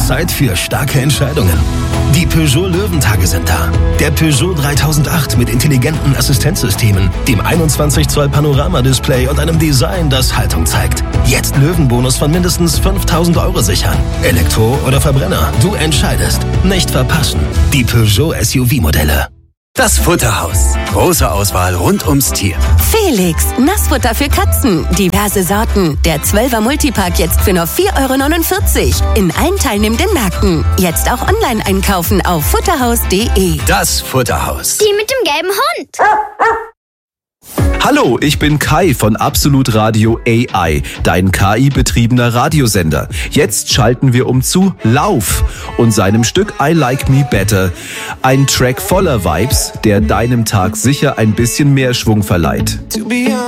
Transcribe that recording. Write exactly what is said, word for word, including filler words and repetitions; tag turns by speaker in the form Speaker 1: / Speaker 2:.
Speaker 1: Zeit für starke Entscheidungen. Die Peugeot Löwentage sind da. Der Peugeot dreitausendacht mit intelligenten Assistenzsystemen, dem einundzwanzig Zoll Panoramadisplay und einem Design, das Haltung zeigt. Jetzt Löwenbonus von mindestens fünftausend Euro sichern. Elektro oder Verbrenner, du entscheidest. Nicht verpassen. Die Peugeot S U V-Modelle.
Speaker 2: Das Futterhaus. Große Auswahl rund ums Tier.
Speaker 3: Felix, Nassfutter für Katzen. Diverse Sorten. Der zwölfer Multipack jetzt für nur vier Euro neunundvierzig. In allen teilnehmenden Märkten. Jetzt auch online einkaufen auf futterhaus punkt de.
Speaker 2: Das Futterhaus.
Speaker 4: Die mit dem gelben Hund.
Speaker 5: Hallo, ich bin Kai von Absolut Radio A I, dein K I-betriebener Radiosender. Jetzt schalten wir um zu Lauf und seinem Stück I Like Me Better. Ein Track voller Vibes, der deinem Tag sicher ein bisschen mehr Schwung verleiht.